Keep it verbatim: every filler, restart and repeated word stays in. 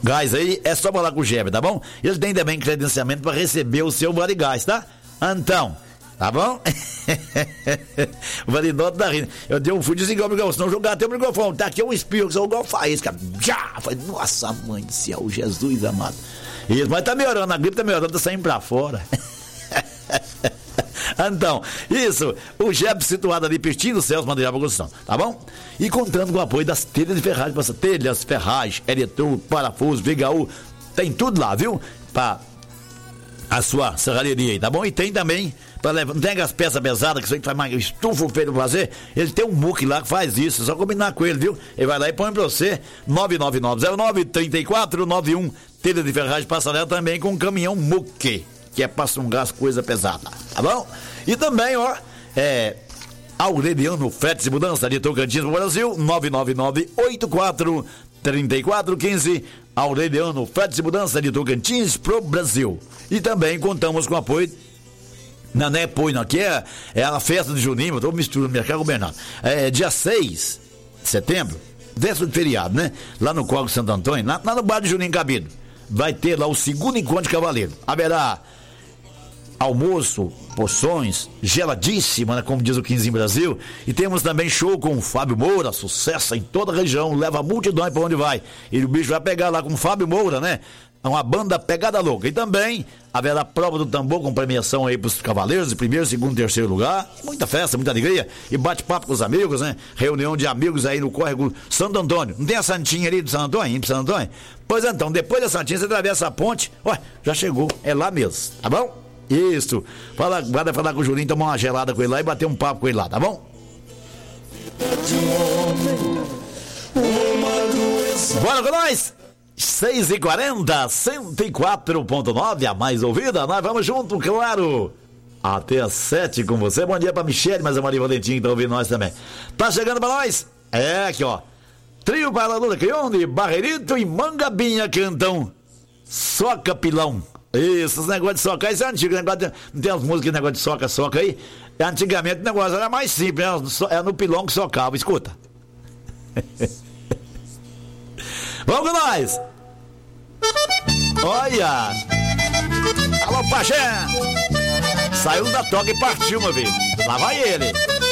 Gás aí, é só falar com o Jebe, tá bom? Ele tem também credenciamento para receber o seu Vale Gás, tá? Então, tá bom? O Validoto da Rina. Eu dei um fui desligar o microfone, senão jogar até o microfone. Tá aqui um espirro que só igual faísca. Já! Falei, nossa, mãe do céu, Jesus amado. Isso, mas tá melhorando, a gripe tá melhorando, tá saindo pra fora. Então, isso, o G E P situado ali pertinho do Celso Material para Construção, tá bom? E contando com o apoio das telhas de ferragem, passa telhas, ferragem, eletrô, parafuso, V H U, tem tudo lá, viu? Pra a sua serralheria aí, tá bom? E tem também, pra levar, não tem as peças pesadas que você faz mais estufa feito pra fazer, ele tem um muque lá que faz isso, é só combinar com ele, viu? Ele vai lá e põe pra você, nove nove nove zero nove, três quatro nove um, telha de ferragem passarela também com um caminhão muque, que é pra sungar as coisas pesadas, tá bom? E também, ó, é Aureliano Fretes e Mudança de Tocantins pro Brasil, nove nove nove oito quatro três quatro um cinco, Aureliano Fretes e Mudança de Tocantins pro Brasil. E também contamos com apoio, não, não é apoio não, aqui é, é a festa de Juninho, eu tô misturando mercado com o Bernardo, é dia seis de setembro, véspera de feriado, né? Lá no Córrego Santo Antônio, lá, lá no bar de Juninho Cabido, vai ter lá o segundo encontro de cavaleiro, haverá almoço, porções, geladíssima, né, como diz o quinze em Brasil, e temos também show com o Fábio Moura, sucesso em toda a região, leva a multidão para onde vai, e o bicho vai pegar lá com o Fábio Moura, né, uma banda pegada louca, e também haverá prova do tambor com premiação aí pros cavaleiros, de primeiro, segundo, terceiro lugar, muita festa, muita alegria, e bate-papo com os amigos, né, reunião de amigos aí no Córrego Santo Antônio, não tem a Santinha ali do Santo Antônio, em Santo Antônio? Pois então, depois da Santinha você atravessa a ponte, ó, já chegou, é lá mesmo, tá bom? Isso, fala, vai falar com o Julinho, tomar uma gelada com ele lá e bater um papo com ele lá, tá bom? Bora com nós! seis e quarenta, cento e quatro ponto nove, a mais ouvida, nós vamos junto, claro, até as sete com você. Bom dia pra Michele, mas a Maria Valentim que tá ouvindo nós também. Tá chegando pra nós? É, aqui ó, Trio Bailadora Crionde, Barreirito e Mangabinha cantam Soca Pilão. Isso, esse negócio de soca, isso é antigo, negócio de, não tem as músicas de negócio de soca, soca aí? Antigamente o negócio era mais simples, né? É no pilão que socava, escuta. Vamos com nós! Olha! Alô, Pajé! Saiu da toca e partiu, meu filho. Lá vai ele!